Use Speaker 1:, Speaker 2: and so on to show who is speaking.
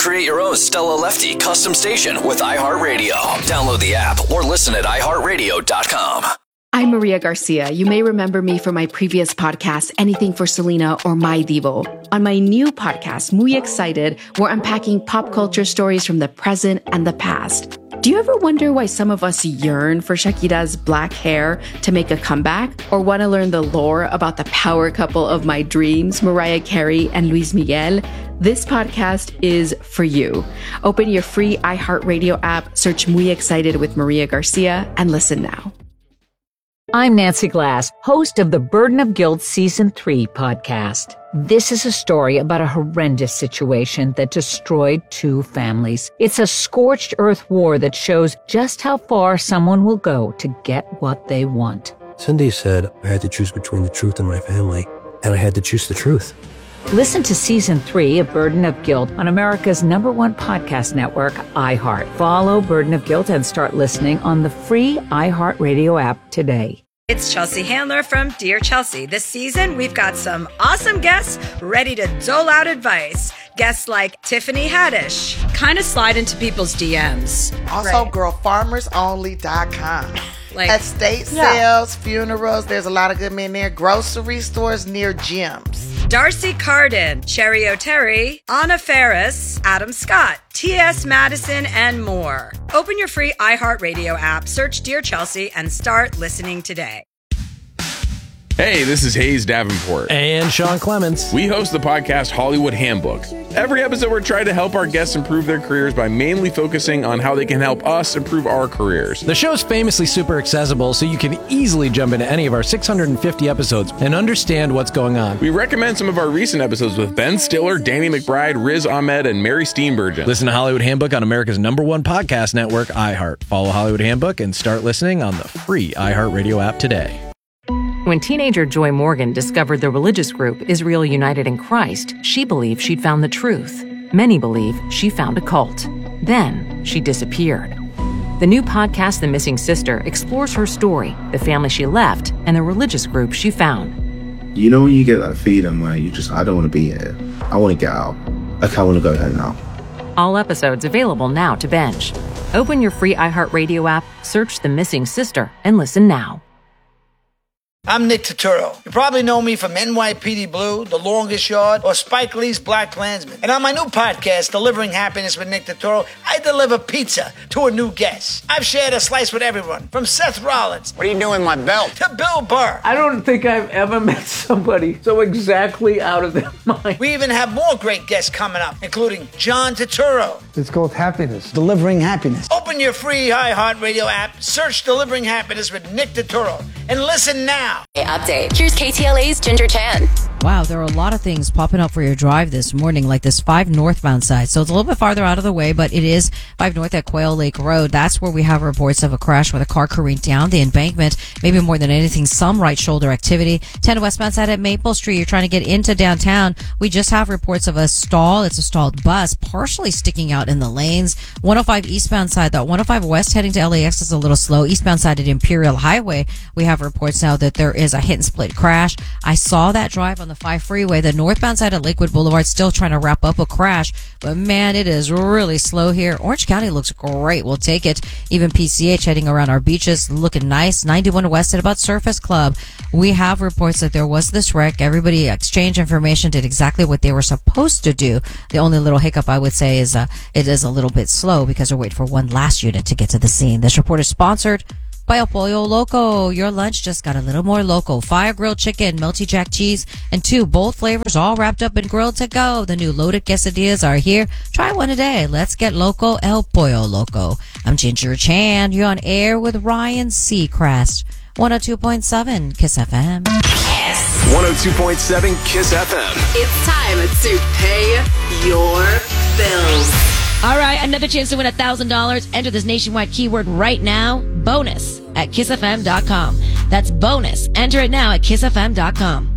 Speaker 1: Create your own Stella Lefty custom station with iHeartRadio. Download the app or listen at iHeartRadio.com.
Speaker 2: I'm Maria Garcia. You may remember me from my previous podcast, Anything for Selena or My Divo. On my new podcast, Muy Excited, we're unpacking pop culture stories from the present and the past. Do you ever wonder why some of us yearn for Shakira's black hair to make a comeback? Or want to learn the lore about the power couple of my dreams, Mariah Carey and Luis Miguel? This podcast is for you. Open your free iHeartRadio app, search Muy Excited with Maria Garcia, and listen now.
Speaker 3: I'm Nancy Glass, host of the Burden of Guilt Season 3 podcast. This is a story about a horrendous situation that destroyed 2 families. It's a scorched earth war that shows just how far someone will go to get what they want.
Speaker 4: Cindy said I had to choose between the truth and my family, and I had to choose the truth.
Speaker 3: Listen to Season 3 of Burden of Guilt on America's #1 podcast network, iHeart. Follow Burden of Guilt and start listening on the free iHeartRadio app today.
Speaker 5: It's Chelsea Handler from Dear Chelsea. This season, we've got some awesome guests ready to dole out advice. Guests like Tiffany Haddish, kind of slide into people's DMs.
Speaker 6: Also, girlfarmersonly.com.
Speaker 5: Like
Speaker 6: estate sales, funerals, there's a lot of good men there. Grocery stores near gyms.
Speaker 5: Darcy Carden, Cherry O'Terry, Anna Ferris, Adam Scott, T.S. Madison, and more. Open your free iHeartRadio app, search Dear Chelsea, and start listening today.
Speaker 7: Hey, this is Hayes Davenport.
Speaker 8: And Sean Clements.
Speaker 7: We host the podcast Hollywood Handbook. Every episode, we're trying to help our guests improve their careers by mainly focusing on how they can help us improve our careers.
Speaker 8: The show's famously super accessible, so you can easily jump into any of our 650 episodes and understand what's going on.
Speaker 7: We recommend some of our recent episodes with Ben Stiller, Danny McBride, Riz Ahmed, and Mary Steenburgen.
Speaker 8: Listen to Hollywood Handbook on America's #1 podcast network, iHeart. Follow Hollywood Handbook and start listening on the free iHeartRadio app today.
Speaker 9: When teenager Joy Morgan discovered the religious group Israel United in Christ, she believed she'd found the truth. Many believe she found a cult. Then she disappeared. The new podcast, The Missing Sister, explores her story, the family she left, and the religious group she found.
Speaker 10: You know when you get that feeling where I don't want to be here. I want to get out. Okay, I want to go home now.
Speaker 9: All episodes available now to binge. Open your free iHeartRadio app, search The Missing Sister, and listen now.
Speaker 11: I'm Nick Turturro. You probably know me from NYPD Blue, The Longest Yard, or Spike Lee's Black Klansman. And on my new podcast, Delivering Happiness with Nick Turturro, I deliver pizza to a new guest. I've shared a slice with everyone, from Seth Rollins.
Speaker 12: What are you doing with my belt?
Speaker 11: To Bill Burr.
Speaker 13: I don't think I've ever met somebody so exactly out of their mind.
Speaker 11: We even have more great guests coming up, including John Turturro.
Speaker 14: It's called Happiness. Delivering Happiness.
Speaker 11: Open your free iHeartRadio app, search Delivering Happiness with Nick Turturro, and listen now.
Speaker 15: Update. Here's KTLA's Ginger Chan.
Speaker 16: Wow, there are a lot of things popping up for your drive this morning, like this 5 northbound side. So it's a little bit farther out of the way, but it is 5 north at Quail Lake Road. That's where we have reports of a crash with a car careened down the embankment. Maybe more than anything, some right shoulder activity. 10 westbound side at Maple Street. You're trying to get into downtown. We just have reports of a stall. It's a stalled bus partially sticking out in the lanes. 105 eastbound side, though. 105 west heading to LAX is a little slow. Eastbound side at Imperial Highway, we have reports now that there is a hit and split crash. I saw that drive on the 5 freeway. The northbound side at Lakewood Boulevard still trying to wrap up a crash, but man, it is really slow here. Orange County looks great. We'll take it. Even PCH heading around our beaches looking nice. 91 west at about Surface Club. We have reports that there was this wreck. Everybody exchanged information, did exactly what they were supposed to do. The only little hiccup I would say is it is a little bit slow because we're waiting for one last unit to get to the scene. This report is sponsored by El Pollo Loco. Your lunch just got a little more local. Fire grilled chicken, melty jack cheese, and 2 bold flavors all wrapped up and grilled to go. The new loaded quesadillas are here. Try one a day. Let's get local. El Pollo Loco. I'm Ginger Chan. You're on air with Ryan Seacrest. 102.7 Kiss FM.
Speaker 1: Kiss. 102.7 Kiss FM.
Speaker 15: It's time to pay your bills.
Speaker 16: All right, another chance to win $1,000. Enter this nationwide keyword right now. Bonus at KissFM.com. That's bonus. Enter it now at KissFM.com.